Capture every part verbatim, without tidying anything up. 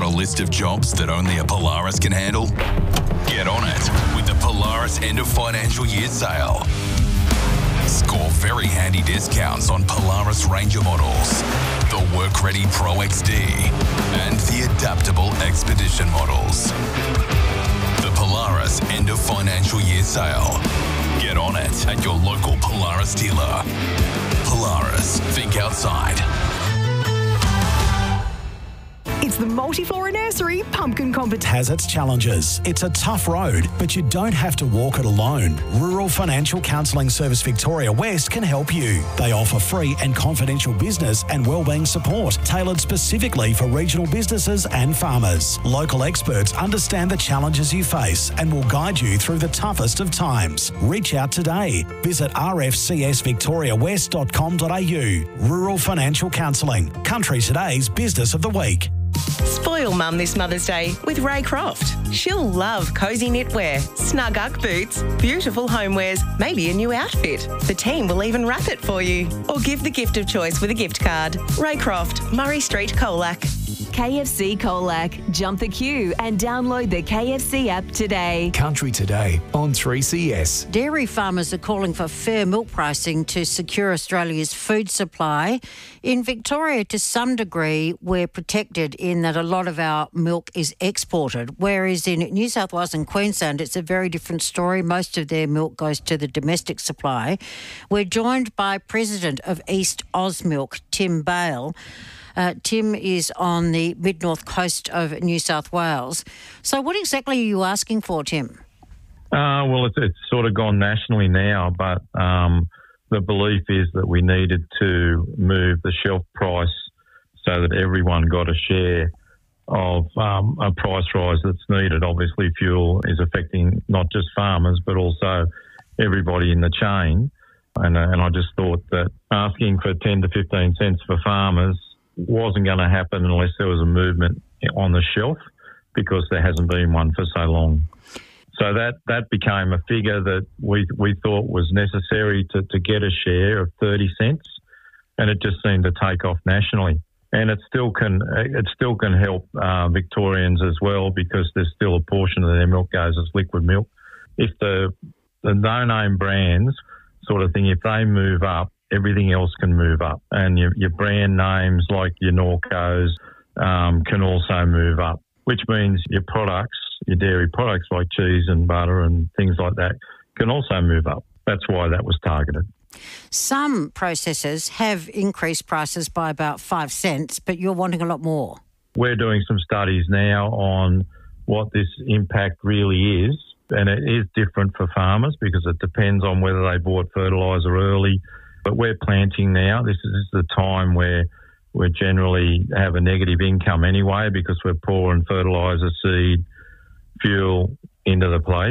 a list of jobs that only a Polaris can handle? Get on it with the Polaris end of financial year sale. Score very handy discounts on Polaris Ranger models, the Work-Ready Pro X D, and the adaptable Expedition models. The Polaris end of financial year sale. Get on it at your local Polaris dealer. Polaris, think outside. It's the Multiflora Nursery Pumpkin Competition. Has its challenges. It's a tough road, but you don't have to walk it alone. Rural Financial Counselling Service Victoria West can help you. They offer free and confidential business and wellbeing support tailored specifically for regional businesses and farmers. Local experts understand the challenges you face and will guide you through the toughest of times. Reach out today. Visit r f c s victoria west dot com dot a u. Rural Financial Counselling, Country Today's Business of the Week. Spoil Mum this Mother's Day with Ray Croft. She'll love cosy knitwear, snug Ugg boots, beautiful homewares, maybe a new outfit. The team will even wrap it for you. Or give the gift of choice with a gift card. Ray Croft, Murray Street, Colac. K F C Colac. Jump the queue and download the K F C app today. Country Today on three C S. Dairy farmers are calling for fair milk pricing to secure Australia's food supply. In Victoria, to some degree, we're protected in that a lot of our milk is exported, whereas in New South Wales and Queensland, it's a very different story. Most of their milk goes to the domestic supply. We're joined by President of East Ausmilk, Tim Bale. Uh, Tim is on the mid-north coast of New South Wales. So what exactly are you asking for, Tim? Uh, well, it's, it's sort of gone nationally now, but um, the belief is that we needed to move the shelf price so that everyone got a share of um, a price rise that's needed. Obviously, fuel is affecting not just farmers, but also everybody in the chain. And, uh, and I just thought that asking for ten to fifteen cents for farmers wasn't going to happen unless there was a movement on the shelf, because there hasn't been one for so long. So that, that became a figure that we we thought was necessary to, to get a share of thirty cents, and it just seemed to take off nationally. And it still can it still can help uh, Victorians as well, because there's still a portion of their milk goes as liquid milk. If the the no-name brands sort of thing, if they move up, everything else can move up. And your, your brand names like your Norcos um, can also move up, which means your products, your dairy products like cheese and butter and things like that can also move up. That's why that was targeted. Some processors have increased prices by about five cents, but you're wanting a lot more. We're doing some studies now on what this impact really is, and it is different for farmers because it depends on whether they bought fertiliser early. But we're planting now. This is, this is the time where we generally have a negative income anyway, because we're pouring fertiliser, seed, fuel into the place.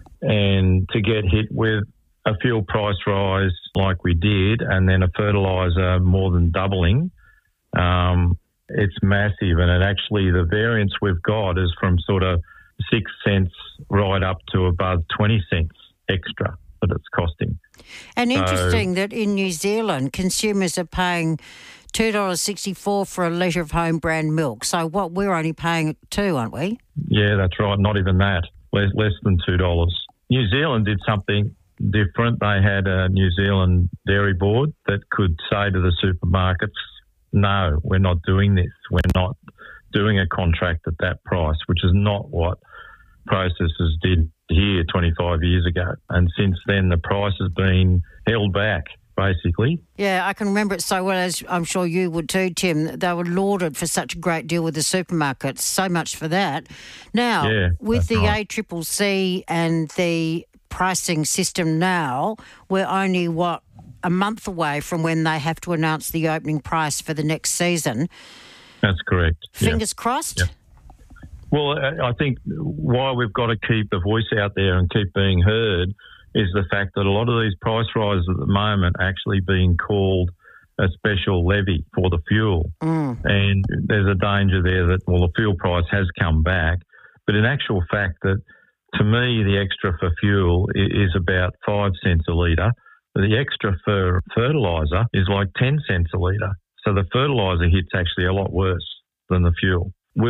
And to get hit with a fuel price rise like we did, and then a fertiliser more than doubling, um, it's massive. And it actually, the variance we've got is from sort of six cents right up to above twenty cents extra that it's costing. And interesting so, that in New Zealand, consumers are paying two dollars sixty-four for a litre of home brand milk. So what, we're only paying two, aren't we? Yeah, that's right. Not even that. Less, less than two dollars. New Zealand did something different. They had a New Zealand Dairy Board that could say to the supermarkets, no, we're not doing this. We're not doing a contract at that price, which is not what processors did here twenty-five years ago. And since then, the price has been held back, basically. Yeah, I can remember it so well, as I'm sure you would too, Tim. They were lauded for such a great deal with the supermarkets. So much for that. Now, yeah, with the right. A C C C and the pricing system now, we're only, what, a month away from when they have to announce the opening price for the next season. That's correct. Fingers yeah. crossed? Yeah. Well, I think why we've got to keep the voice out there and keep being heard is the fact that a lot of these price rises at the moment are actually being called a special levy for the fuel. Mm. And there's a danger there that, well, the fuel price has come back. But in actual fact, that to me, the extra for fuel is about five cents a litre. The extra for fertiliser is like ten cents a litre. So the fertiliser hit's actually a lot worse than the fuel.